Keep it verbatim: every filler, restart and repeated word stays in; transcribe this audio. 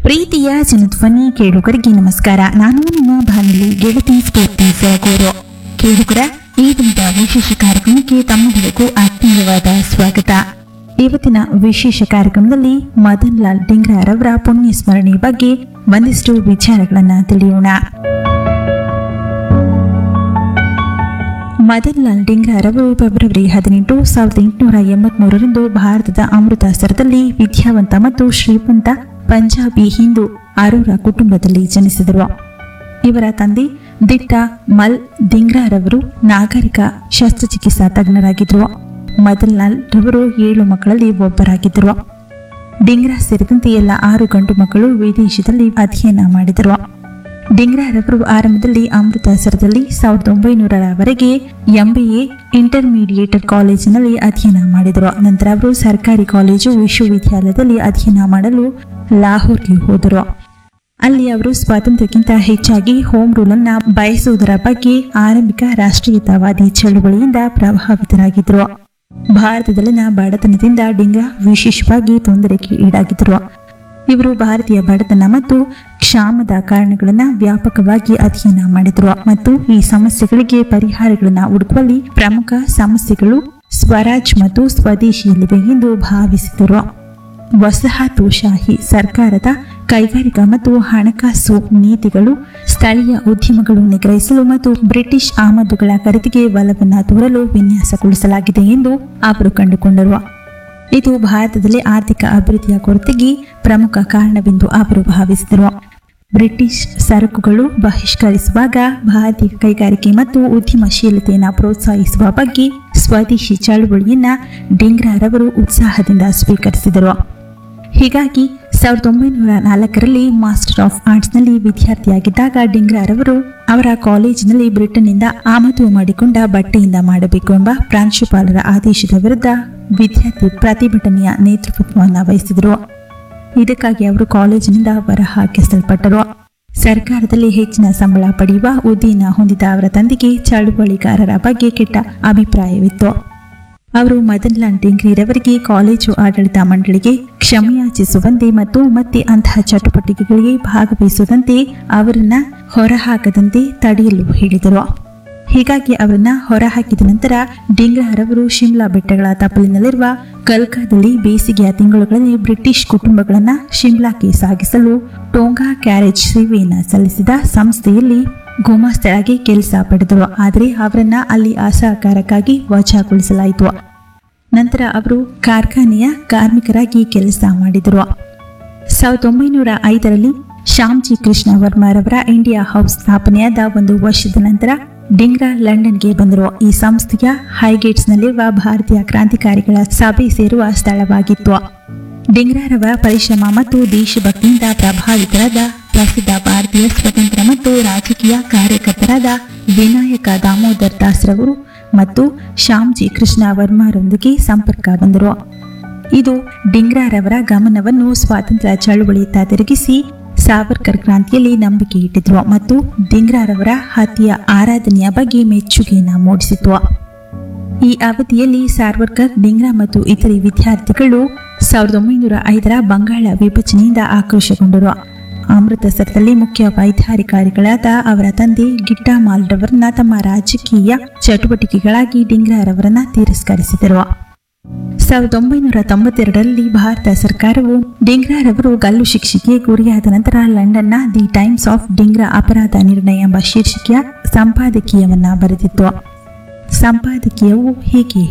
ಪ್ರೀತಿಯ ಜನಧ್ವನಿ ಕೇಳುಗರಿಗೆ ನಮಸ್ಕಾರ. ನಾನು ನಿಮ್ಮ ಬಾನುಲಿ ಗೆಳತಿ ಸ್ಫೂರ್ತಿ ಸರಗೂರು. ಕೇಳುಗರ ಈ ದಿನದ ವಿಶೇಷ ಕಾರ್ಯಕ್ರಮಕ್ಕೆ ತಮ್ಮೆಲ್ಲರಿಗೂ ಆತ್ಮೀಯವಾದ ಸ್ವಾಗತ. ಇವತ್ತಿನ ವಿಶೇಷ ಕಾರ್ಯಕ್ರಮದಲ್ಲಿ ಮದನ್ ಲಾಲ್ ಡಿಂಗ್ರಾರವರ ಪುಣ್ಯ ಸ್ಮರಣೆ ಬಗ್ಗೆ ಒಂದಿಷ್ಟು ವಿಚಾರಗಳನ್ನು ತಿಳಿಯೋಣ. ಮದನ್ ಲಾಲ್ ಡಿಂಗ್ರಾರವರು ಫೆಬ್ರವರಿ ಹದಿನೆಂಟು ಸಾವಿರದ ಎಂಟುನೂರ ಎಂಬತ್ತ್ ಮೂರರಂದು ಭಾರತದ ಅಮೃತಸರದಲ್ಲಿ ವಿದ್ಯಾವಂತ ಮತ್ತು ಶ್ರೀಮಂತ ಪಂಜಾಬಿ ಹಿಂದೂ ಅರೋರಾ ಕುಟುಂಬದಲ್ಲಿ ಜನಿಸಿದರು. ಇವರ ತಂದೆ ದಿಟ್ಟ ಮಲ್ ದಿಂಗ್ರಾರವರು ನಾಗರಿಕ ಶಸ್ತ್ರಚಿಕಿತ್ಸಾ ತಜ್ಞರಾಗಿದ್ದರು. ಮದನ್ ಲಾಲ್ ರವರು ಏಳು ಮಕ್ಕಳಲ್ಲಿ ಒಬ್ಬರಾಗಿದ್ದರು. ಡಿಂಗ್ರಾ ಸೇರಿದಂತೆ ಎಲ್ಲ ಆರು ಗಂಡು ಮಕ್ಕಳು ವಿದೇಶದಲ್ಲಿ ಅಧ್ಯಯನ ಮಾಡಿದರು. ಡಿಂಗ್ರಾರವರು ಆರಂಭದಲ್ಲಿ ಅಮೃತಸರದಲ್ಲಿ ಸಾವಿರದ ಒಂಬೈನೂರರವರೆಗೆ ಎಂಬಿಎ ಇಂಟರ್ಮೀಡಿಯೇಟ್ ಕಾಲೇಜಿನಲ್ಲಿ ಅಧ್ಯಯನ ಮಾಡಿದರು. ನಂತರ ಅವರು ಸರ್ಕಾರಿ ಕಾಲೇಜು ವಿಶ್ವವಿದ್ಯಾಲಯದಲ್ಲಿ ಅಧ್ಯಯನ ಮಾಡಲು ಲಾಹೋರ್ಗೆ ಹೋದರು. ಅಲ್ಲಿ ಅವರು ಸ್ವಾತಂತ್ರ್ಯಕ್ಕಿಂತ ಹೆಚ್ಚಾಗಿ ಹೋಮ್ ರೂಲ್ ಅನ್ನ ಬಯಸುವುದರ ಬಗ್ಗೆ ಆರಂಭಿಕ ರಾಷ್ಟ್ರೀಯತಾವಾದಿ ಚಳುವಳಿಯಿಂದ ಪ್ರಭಾವಿತರಾಗಿದ್ದರು. ಭಾರತದಲ್ಲಿನ ಬಡತನದಿಂದ ಡಿಂಗ್ರಾ ವಿಶೇಷವಾಗಿ ತೊಂದರೆಗೆ ಈಡಾಗಿದ್ದರು. ಇವರು ಭಾರತೀಯ ಬಡತನ ಮತ್ತು ಕ್ಷಾಮದ ಕಾರಣಗಳನ್ನು ವ್ಯಾಪಕವಾಗಿ ಅಧ್ಯಯನ ಮಾಡಿದರು ಮತ್ತು ಈ ಸಮಸ್ಯೆಗಳಿಗೆ ಪರಿಹಾರಗಳನ್ನು ಹುಡುಕುವಲ್ಲಿ ಪ್ರಮುಖ ಸಮಸ್ಯೆಗಳು ಸ್ವರಾಜ್ ಮತ್ತು ಸ್ವದೇಶಿಯಲ್ಲಿವೆ ಎಂದು ಭಾವಿಸಿದರು. ವಸಾಹತುಶಾಹಿ ಸರ್ಕಾರದ ಕೈಗಾರಿಕಾ ಮತ್ತು ಹಣಕಾಸು ನೀತಿಗಳು ಸ್ಥಳೀಯ ಉದ್ಯಮಗಳು ನಿಗ್ರಹಿಸಲು ಮತ್ತು ಬ್ರಿಟಿಷ್ ಆಮದುಗಳ ಖರೀದಿಗೆ ಒಲವನ್ನು ತೋರಲು ವಿನ್ಯಾಸಗೊಳಿಸಲಾಗಿದೆ ಎಂದು ಅವರು ಕಂಡುಕೊಂಡರು. ಇದು ಭಾರತದಲ್ಲಿ ಆರ್ಥಿಕ ಅಭಿವೃದ್ಧಿಯ ಕೊರತೆಗೆ ಪ್ರಮುಖ ಕಾರಣವೆಂದು ಅವರು ಭಾವಿಸಿದರು. ಬ್ರಿಟಿಷ್ ಸರಕುಗಳು ಬಹಿಷ್ಕರಿಸುವಾಗ ಭಾರತೀಯ ಕೈಗಾರಿಕೆ ಮತ್ತು ಉದ್ಯಮಶೀಲತೆಯನ್ನು ಪ್ರೋತ್ಸಾಹಿಸುವ ಬಗ್ಗೆ ಸ್ವದೇಶಿ ಚಳುವಳಿಯನ್ನ ಡಿಂಗ್ರಾರವರು ಉತ್ಸಾಹದಿಂದ ಸ್ವೀಕರಿಸಿದರು. ಹೀಗಾಗಿ ಸಾವಿರದ ಒಂಬೈನೂರ ನಾಲ್ಕರಲ್ಲಿ ಮಾಸ್ಟರ್ ಆಫ್ ಆರ್ಟ್ಸ್ನಲ್ಲಿ ವಿದ್ಯಾರ್ಥಿಯಾಗಿದ್ದಾಗ ಡಿಂಗ್ರಾರವರು ಅವರ ಕಾಲೇಜಿನಲ್ಲಿ ಬ್ರಿಟನ್ನಿಂದ ಆಮದು ಮಾಡಿಕೊಂಡ ಬಟ್ಟೆಯಿಂದ ಮಾಡಬೇಕು ಎಂಬ ಪ್ರಾಂಶುಪಾಲರ ಆದೇಶದ ವಿರುದ್ಧ ವಿದ್ಯಾರ್ಥಿ ಪ್ರತಿಭಟನೆಯ ನೇತೃತ್ವವನ್ನು ವಹಿಸಿದರು. ಇದಕ್ಕಾಗಿ ಅವರು ಕಾಲೇಜಿನಿಂದ ಹೊರಹಾಕಿಸಲ್ಪಟ್ಟರು. ಸರ್ಕಾರದಲ್ಲಿ ಹೆಚ್ಚಿನ ಸಂಬಳ ಪಡೆಯುವ ಹುದ್ದೆಯನ್ನು ಹೊಂದಿದ ಅವರ ತಂದೆಗೆ ಚಳುವಳಿಗಾರರ ಬಗ್ಗೆ ಕೆಟ್ಟ ಅಭಿಪ್ರಾಯವಿತ್ತು. ಅವರು ಮದನ್ ಲಾಲ್ ಡಿಂಗ್ರಾರವರಿಗೆ ಕಾಲೇಜು ಆಡಳಿತ ಮಂಡಳಿಗೆ ಕ್ಷಮೆಯಾಚಿಸುವಂತೆ ಮತ್ತು ಮತ್ತೆ ಅಂತಹ ಚಟುವಟಿಕೆಗಳಿಗೆ ಭಾಗವಹಿಸುವಂತೆ ಅವರನ್ನ ಹೊರಹಾಕದಂತೆ ತಡೆಯಲು ಹೇಳಿದರು. ಹೀಗಾಗಿ ಅವರನ್ನ ಹೊರಹಾಕಿದ ನಂತರ ಡಿಂಗ್ರಾರವರು ಶಿಮ್ಲಾ ಬೆಟ್ಟಗಳ ತಪ್ಪಲಿನಲ್ಲಿರುವ ಕಲ್ಕಾದಲ್ಲಿ ಬೇಸಿಗೆಯ ತಿಂಗಳುಗಳಲ್ಲಿ ಬ್ರಿಟಿಷ್ ಕುಟುಂಬಗಳನ್ನು ಶಿಮ್ಲಾಕ್ಕೆ ಸಾಗಿಸಲು ಟೋಂಗಾ ಕ್ಯಾರೇಜ್ ಸೇವೆಯನ್ನು ಸಲ್ಲಿಸಿದ ಸಂಸ್ಥೆಯಲ್ಲಿ ಗುಮಾಸ್ತರಾಗಿ ಕೆಲಸ ಪಡೆದರು. ಆದರೆ ಅವರನ್ನ ಅಲ್ಲಿ ಅಸಹಕಾರಕ್ಕಾಗಿ ವಜಾಗೊಳಿಸಲಾಯಿತು. ನಂತರ ಅವರು ಕಾರ್ಖಾನೆಯ ಕಾರ್ಮಿಕರಾಗಿ ಕೆಲಸ ಮಾಡಿದರು. ಸಾವಿರದ ಒಂಬೈನೂರ ಐದರಲ್ಲಿ ಶ್ಯಾಮ್ಜಿ ಕೃಷ್ಣ ವರ್ಮರವರ ಇಂಡಿಯಾ ಹೌಸ್ ಸ್ಥಾಪನೆಯಾದ ಒಂದು ವರ್ಷದ ನಂತರ ಡಿಂಗ್ರಾ ಲಂಡನ್ಗೆ ಬಂದರು. ಈ ಸಂಸ್ಥೆಯ ಹೈಗೇಟ್ಸ್ನಲ್ಲಿರುವ ಭಾರತೀಯ ಕ್ರಾಂತಿಕಾರಿಗಳ ಸಭೆ ಸೇರುವ ಸ್ಥಳವಾಗಿತ್ತು. ಡಿಂಗ್ರಾರವರ ಪರಿಶ್ರಮ ಮತ್ತು ದೇಶಭಕ್ತಿಯಿಂದ ಪ್ರಭಾವಿತರಾದ ಪ್ರಸಿದ್ಧ ಭಾರತೀಯ ಸ್ವತಂತ್ರ ಮತ್ತು ರಾಜಕೀಯ ಕಾರ್ಯಕರ್ತರಾದ ವಿನಾಯಕ ದಾಮೋದರ್ ದಾಸ್ರವರು ಮತ್ತು ಶ್ಯಾಮ್ಜಿ ಕೃಷ್ಣ ವರ್ಮರೊಂದಿಗೆ ಸಂಪರ್ಕ ಬಂದರು. ಇದು ಡಿಂಗ್ರಾರವರ ಗಮನವನ್ನು ಸ್ವಾತಂತ್ರ್ಯ ಚಳುವಳಿಯತ್ತ ತಿರುಗಿಸಿ ಸಾವರ್ಕರ್ ಕ್ರಾಂತಿಯಲ್ಲಿ ನಂಬಿಕೆ ಇಟ್ಟಿದ್ರು ಮತ್ತು ಡಿಂಗ್ರಾರವರ ಹತ್ಯೆಯ ಆರಾಧನೆಯ ಬಗ್ಗೆ ಮೆಚ್ಚುಗೆಯನ್ನು ಮೂಡಿಸಿತು. ಈ ಅವಧಿಯಲ್ಲಿ ಸಾವರ್ಕರ್, ಡಿಂಗ್ರಾ ಮತ್ತು ಇತರೆ ವಿದ್ಯಾರ್ಥಿಗಳು ಸಾವಿರದ ಒಂಬೈನೂರ ಐದರ ಬಂಗಾಳ ವಿಭಜನೆಯಿಂದ ಆಕ್ರೋಶಗೊಂಡರು. ಅಮೃತಸರದಲ್ಲಿ ಮುಖ್ಯ ವೈದ್ಯಾಧಿಕಾರಿಗಳಾದ ಅವರ ತಂದೆ ಗಿಟ್ಟಾ ಮಾಲ್ರವರನ್ನ ತಮ್ಮ ರಾಜಕೀಯ ಚಟುವಟಿಕೆಗಳಾಗಿ ಡಿಂಗ್ರಾರವರನ್ನ ತಿರಸ್ಕರಿಸಿದರು. ಸಾವಿರದ ಒಂಬೈನೂರ ತೊಂಬತ್ತೆರಡರಲ್ಲಿ ಭಾರತ ಸರ್ಕಾರವು ಡಿಂಗ್ರಾರವರು ಗಲ್ಲು ಶಿಕ್ಷೆಗೆ ಗುರಿಯಾದ ನಂತರ ಲಂಡನ್ನ ದಿ ಟೈಮ್ಸ್ ಆಫ್ ಡಿಂಗ್ರಾ ಅಪರಾಧ ನಿರ್ಣಯ ಎಂಬ ಶೀರ್ಷಿಕೆಯ ಸಂಪಾದಕೀಯವನ್ನ ಬರೆದಿತ್ತು. ಸಂಪಾದಕೀಯವು ಹೀಗೆ